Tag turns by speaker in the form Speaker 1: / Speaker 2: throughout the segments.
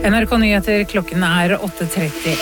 Speaker 1: NRK Nyheter, klokken 8:30.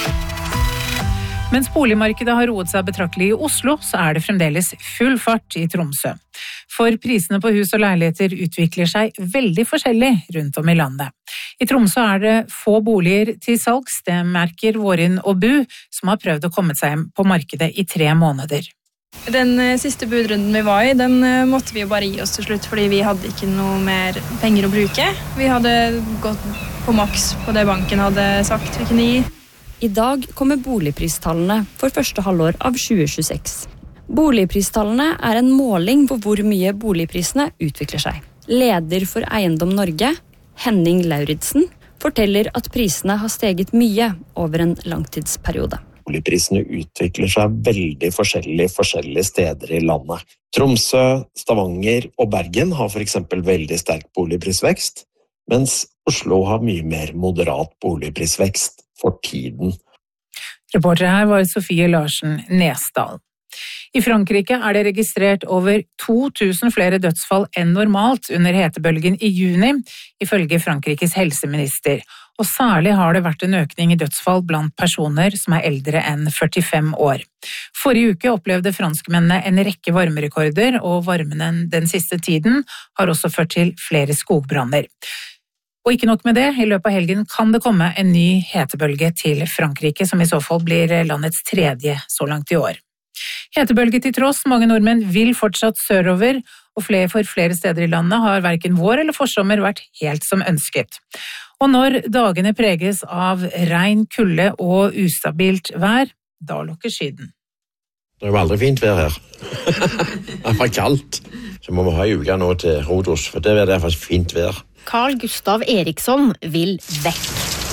Speaker 1: Mens boligmarkedet har roet seg betraktelig I Oslo, så det fremdeles full fart I Tromsø. For prisene på hus og leiligheter utvikler seg veldig forskjellig rundt om I landet. I Tromsø det få boliger til salgs, det merker Vårin og Bu, som har prøvd å komme seg hjem på markedet I 3 måneder.
Speaker 2: Den siste budrunden vi var I, den måtte vi jo bare gi oss til slutt, fordi vi hadde ikke noe mer penger å bruke. Vi hadde gått på maks på det banken hadde sagt vi kunne gi.
Speaker 3: I dag kommer boligpristallene for første halvår av 2026. Boligpristallene en måling på hvor mye boligprisene utvikler seg. Leder for Eiendom Norge, Henning Lauridsen, forteller at prisene har steget mye over en langtidsperiode.
Speaker 4: Boligprisene utvikler seg veldig forskjellige steder I landet. Tromsø, Stavanger og Bergen har for eksempel veldig sterk boligprisvekst, mens Oslo har mye mer moderat boligprisvekst for tiden.
Speaker 1: Reporter her var Sofie Larsen Nesdal. I Frankrike det registrert over 2000 flere dødsfall enn normalt under hetebølgen I juni, ifølge Frankrikes helseminister. Og særlig har det vært en økning I dødsfall blant personer som eldre enn 45 år. Forrige uke opplevde franskmennene en rekke varmerekorder, og varmen den siste tiden har også ført til flere skogbranner. Og ikke nok med det, I løpet av helgen kan det komme en ny hetebølge til Frankrike, som I så fall blir landets 3. så langt I år. Hetebølge til tross, mange nordmenn vil fortsatt sørover, og for flere steder I landet har hverken vår eller forsommer vært helt som ønsket. Og når dagene preges av regn, kulde og ustabilt vær, da lukker skyden.
Speaker 5: Det jo aldri fint vær her. Det var kaldt. Så må vi ha en uke nå til Rhodos, for det faktisk fint vær.
Speaker 6: Carl Gustav Eriksson vil vekk.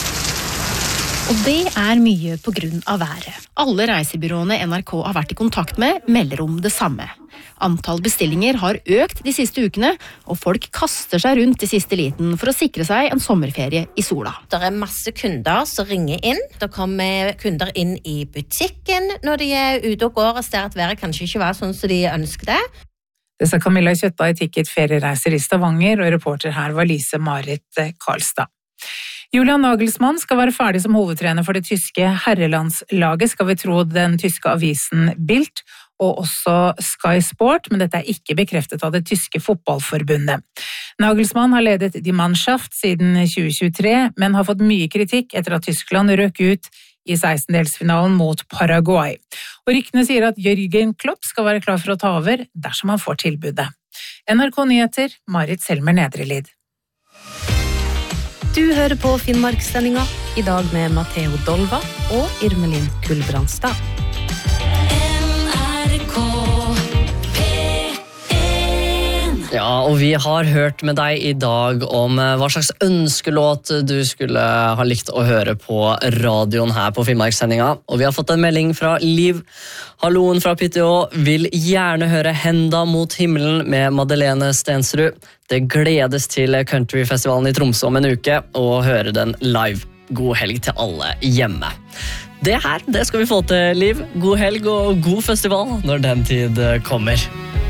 Speaker 6: Og det mye på grunn av været. Alle reisebyråene NRK har vært I kontakt med melder om det samme. Antall bestillinger har økt de siste ukene, og folk kaster seg rundt I siste liten for å sikre seg en sommerferie I sola.
Speaker 7: Det masse kunder som ringer inn. Det kommer kunder inn I butikken når de ute og går og ser at været kanskje ikke var sånn som de ønsket det.
Speaker 1: Det sa Camilla Kjøtta I Ticket feriereiser I Stavanger, og reporter her var Lise-Marit Karlstad. Julian Nagelsmann skal være ferdig som hovedtrener for det tyske herrelandslaget, skal vi tro den tyske avisen Bild, og også Sky Sport, men dette ikke bekreftet av det tyske fotballforbundet. Nagelsmann har ledet Die Mannschaft siden 2023, men har fått mye kritikk etter at Tyskland røk ut I 16-delsfinalen mot Paraguay. Og ryktene sier at Jürgen Klopp skal være klar for å ta over dersom han får tilbudet. NRK Nyheter, Marit Selmer Nedrelid.
Speaker 6: Du hører på Finnmarkssendinga I dag med Matteo Dolva og Irmelin Kullbrandstad. Ja, og vi har hørt med deg I dag om hva slags ønskelåt du skulle ha likt å høre på radioen her på Finnmarkssendinga. Og vi har fått en melding fra Liv. Halloen fra PTO vil gjerne høre Henda mot himmelen med Madeleine Stensrud. Det gledes til countryfestivalen I Tromsø om en uke, og høre den live. God helg til alle hjemme. Det skal vi få til, Liv. God helg og god festival når den tid kommer.